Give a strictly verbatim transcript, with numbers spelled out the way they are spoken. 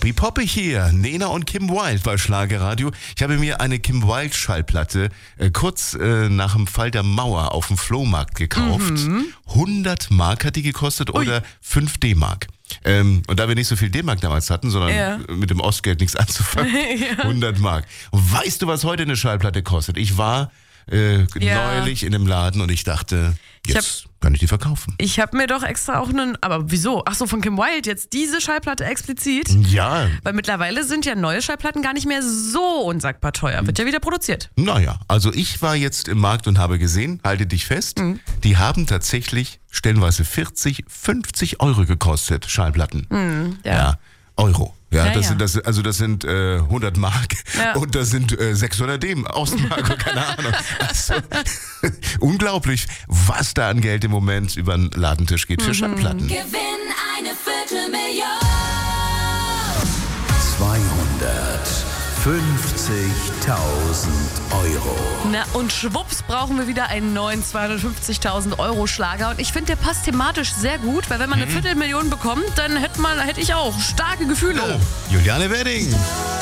Poppy Poppy hier. Nena und Kim Wilde bei Schlagerradio. Ich habe mir eine Kim Wilde Schallplatte äh, kurz äh, nach dem Fall der Mauer auf dem Flohmarkt gekauft. Mhm. hundert Mark hat die gekostet Ui. oder fünf D-Mark. Ähm, und da wir nicht so viel D-Mark damals hatten, sondern ja. mit dem Ostgeld nichts anzufangen, ja. hundert Mark. Und weißt du, was heute eine Schallplatte kostet? Ich war äh, ja. neulich in einem Laden und ich dachte, jetzt ich hab, kann ich die verkaufen. Ich habe mir doch extra auch einen, aber wieso? Ach so, von Kim Wilde jetzt diese Schallplatte explizit? Ja. Weil mittlerweile sind ja neue Schallplatten gar nicht mehr so unsagbar teuer. Wird ja wieder produziert. Naja, also ich war jetzt im Markt und habe gesehen, halte dich fest, mhm. die haben tatsächlich stellenweise vierzig, fünfzig Euro gekostet, Schallplatten. Mhm, ja. ja, Euro. Ja, ja, das ja. sind, das, also das sind äh, hundert Mark ja. und das sind äh, sechshundert D Ostmark, keine Ahnung. Also, unglaublich, was da an Geld im Moment über den Ladentisch geht für mhm. Schallplatten. Gewinn eine Viertelmillion. zweihundertfünfzigtausend Euro. Na und schwupps brauchen wir wieder einen neuen zweihundertfünfzigtausend Euro Schlager. Und ich finde, der passt thematisch sehr gut, weil wenn man eine Viertelmillion bekommt, dann hätte man, hätte ich auch starke Gefühle. Oh, Juliane Wedding.